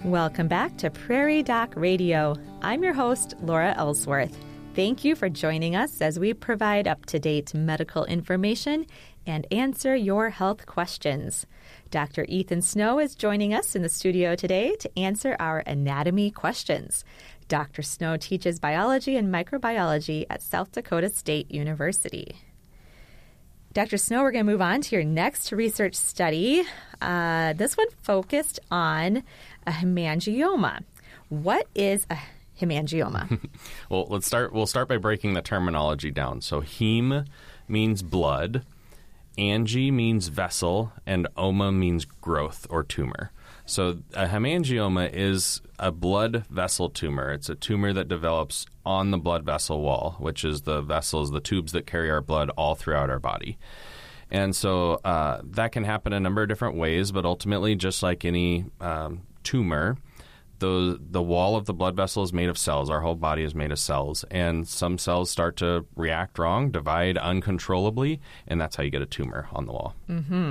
Welcome back to Prairie Doc Radio. I'm your host, Laura Ellsworth. Thank you for joining us as we provide up-to-date medical information and answer your health questions. Dr. Ethan Snow is joining us in the studio today to answer our anatomy questions. Dr. Snow teaches biology and microbiology at South Dakota State University. Dr. Snow, we're going to move on to your next research study. This one focused on a hemangioma. What is a hemangioma? Well, we'll start by breaking the terminology down. So heme means blood, angi means vessel, and oma means growth or tumor. So a hemangioma is a blood vessel tumor. It's a tumor that develops on the blood vessel wall, which is the vessels, the tubes that carry our blood all throughout our body. And so that can happen a number of different ways, but ultimately, just like any tumor, the wall of the blood vessel is made of cells. Our whole body is made of cells, and some cells start to react wrong, divide uncontrollably, and that's how you get a tumor on the wall. Mm-hmm.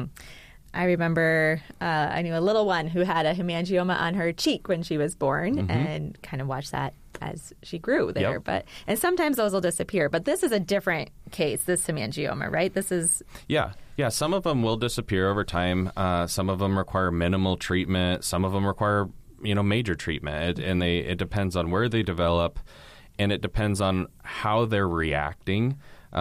I remember I knew a little one who had a hemangioma on her cheek when she was born, and kind of watched that as she grew there. Yep. And sometimes those will disappear. But this is a different case, this hemangioma, right? This is... Yeah. Some of them will disappear over time. Some of them require minimal treatment. Some of them require, major treatment. It depends on where they develop, and it depends on how they're reacting.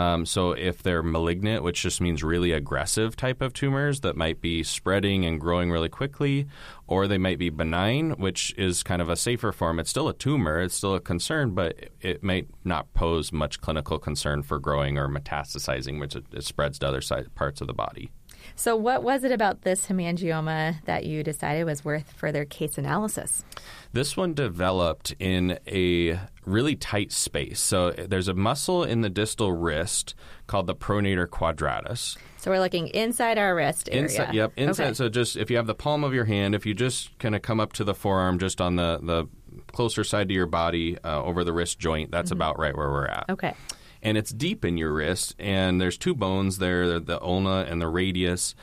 So if they're malignant, which just means really aggressive type of tumors that might be spreading and growing really quickly, or they might be benign, which is kind of a safer form. It's still a tumor. It's still a concern, but it might not pose much clinical concern for growing or metastasizing, which it spreads to other parts of the body. So what was it about this hemangioma that you decided was worth further case analysis? This one developed in a really tight space. So there's a muscle in the distal wrist called the pronator quadratus. So we're looking inside our wrist area. Inside. Okay. So just if you have the palm of your hand, if you just kind of come up to the forearm just on the closer side to your body over the wrist joint, that's about right where we're at. Okay. And it's deep in your wrist, and there's two bones there, the ulna and the radius.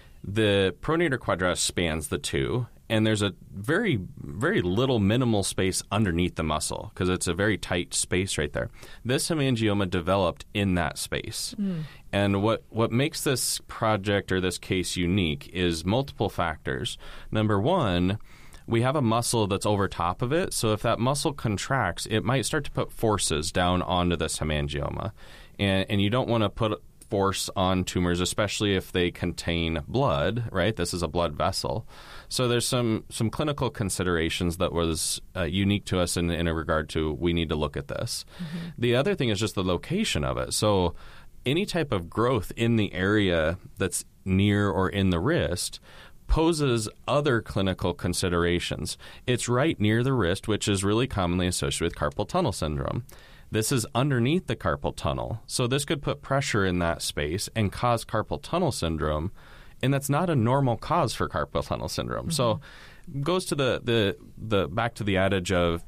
The pronator quadratus spans the two, and there's a very, very little minimal space underneath the muscle because it's a very tight space right there. This hemangioma developed in that space. And what makes this project or this case unique is multiple factors. Number one, we have a muscle that's over top of it, so if that muscle contracts, it might start to put forces down onto this hemangioma. And you don't want to put force on tumors, especially if they contain blood, right? This is a blood vessel. So there's some clinical considerations that was unique to us in a regard to we need to look at this. The other thing is just the location of it. So any type of growth in the area that's near or in the wrist poses other clinical considerations. It's right near the wrist, which is really commonly associated with carpal tunnel syndrome. This is underneath the carpal tunnel, so this could put pressure in that space and cause carpal tunnel syndrome, and that's not a normal cause for carpal tunnel syndrome. So it goes to the back to the adage of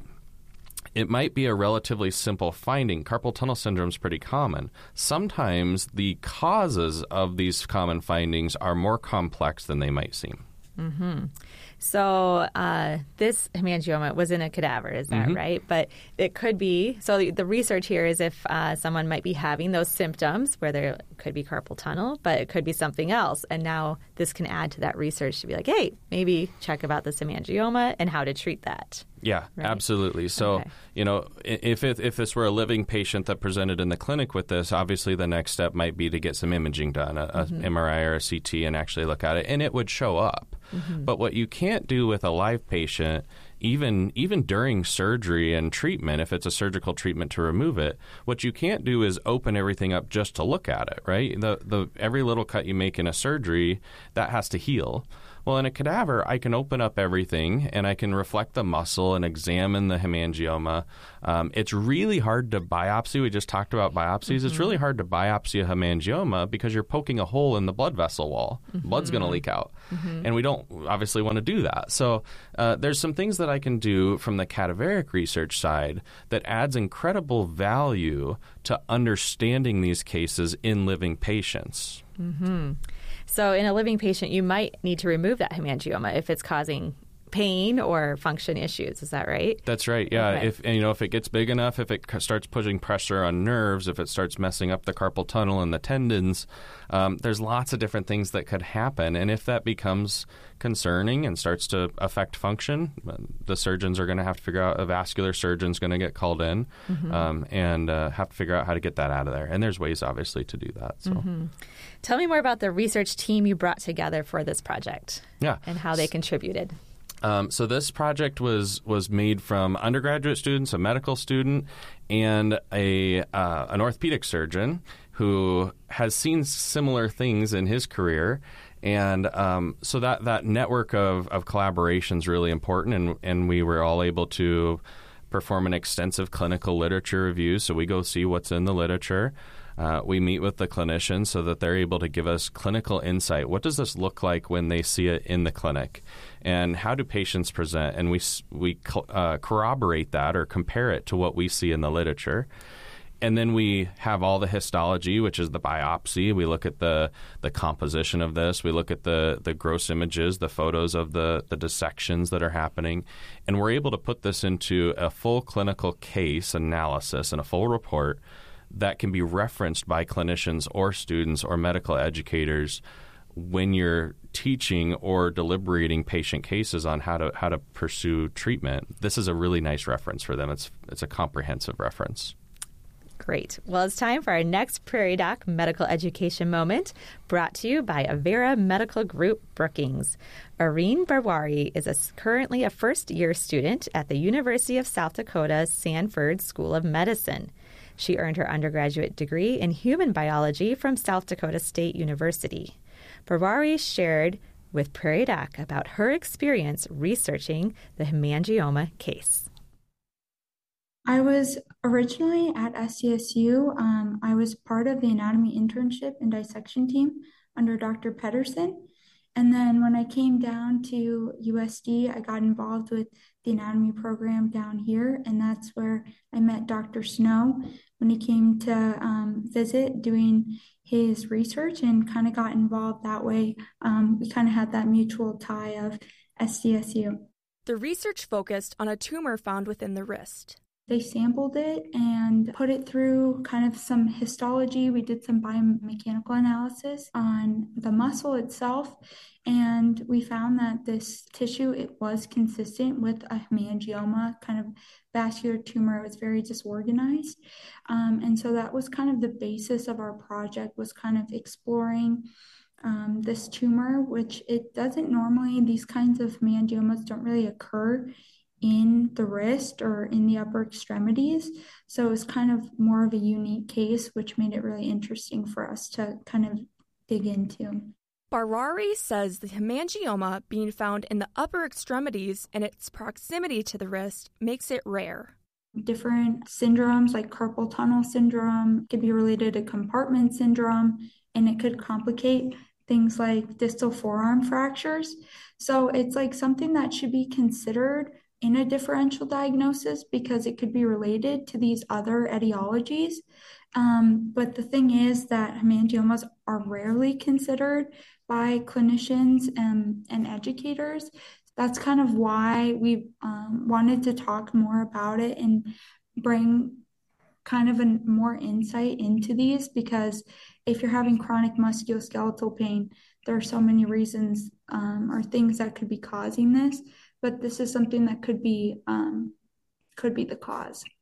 it might be a relatively simple finding. Carpal tunnel syndrome is pretty common. Sometimes the causes of these common findings are more complex than they might seem. So this hemangioma was in a cadaver, is that right? But it could be, so the research here is if someone might be having those symptoms where there could be carpal tunnel, but it could be something else. And now this can add to that research to be like, hey, maybe check about this hemangioma and how to treat that. Yeah, right? Absolutely. So, if this were a living patient that presented in the clinic with this, obviously the next step might be to get some imaging done, a MRI or a CT, and actually look at it, and it would show up. But what you can't do with a live patient, even during surgery and treatment, if it's a surgical treatment to remove it, what you can't do is open everything up just to look at it, right? Every little cut you make in a surgery, that has to heal. Well, in a cadaver, I can open up everything, and I can reflect the muscle and examine the hemangioma. It's really hard to biopsy. We just talked about biopsies. It's really hard to biopsy a hemangioma because you're poking a hole in the blood vessel wall. Blood's going to leak out, and we don't obviously want to do that. So there's some things that I can do from the cadaveric research side that adds incredible value to understanding these cases in living patients. So in a living patient, you might need to remove that hemangioma if it's causing pain or function issues. Is that right? That's right. Yeah. Okay. If it gets big enough, if it starts putting pressure on nerves, if it starts messing up the carpal tunnel and the tendons, there's lots of different things that could happen. And if that becomes concerning and starts to affect function, the surgeons are going to have to figure out, a vascular surgeon's going to get called in and have to figure out how to get that out of there. And there's ways, obviously, to do that. So, Tell me more about the research team you brought together for this project. Yeah. And how they contributed. So this project was made from undergraduate students, a medical student, and an orthopedic surgeon who has seen similar things in his career. And so that network of collaboration is really important, and we were all able to perform an extensive clinical literature review. So we go see what's in the literature. We meet with the clinicians so that they're able to give us clinical insight. What does this look like when they see it in the clinic? And how do patients present? And we corroborate that or compare it to what we see in the literature. And then we have all the histology, which is the biopsy. We look at the composition of this. We look at the gross images, the photos of the dissections that are happening. And we're able to put this into a full clinical case analysis and a full report that can be referenced by clinicians or students or medical educators when you're teaching or deliberating patient cases on how to pursue treatment. This is a really nice reference for them. It's a comprehensive reference. Great. Well, it's time for our next Prairie Doc Medical Education Moment, brought to you by Avera Medical Group Brookings. Irene Barwari is currently a first-year student at the University of South Dakota Sanford School of Medicine. She earned her undergraduate degree in human biology from South Dakota State University. Barwari shared with Prairie Doc about her experience researching the hemangioma case. I was originally at SDSU. I was part of the anatomy internship and dissection team under Dr. Pedersen. And then when I came down to USD, I got involved with the anatomy program down here. And that's where I met Dr. Snow when he came to visit doing his research, and kind of got involved that way. We kind of had that mutual tie of SDSU. The research focused on a tumor found within the wrist. They sampled it and put it through kind of some histology. We did some biomechanical analysis on the muscle itself, and we found that this tissue, it was consistent with a hemangioma, kind of vascular tumor. It was very disorganized. And so that was kind of the basis of our project, was kind of exploring this tumor, which it doesn't normally, these kinds of hemangiomas don't really occur in the wrist or in the upper extremities. So it was kind of more of a unique case, which made it really interesting for us to kind of dig into. Barwari says the hemangioma being found in the upper extremities and its proximity to the wrist makes it rare. Different syndromes like carpal tunnel syndrome could be related to compartment syndrome, and it could complicate things like distal forearm fractures. So it's like something that should be considered in a differential diagnosis because it could be related to these other etiologies. But the thing is that hemangiomas are rarely considered by clinicians and educators. That's kind of why we wanted to talk more about it and bring kind of a more insight into these, because if you're having chronic musculoskeletal pain, there are so many reasons or things that could be causing this, but this is something that could be the cause.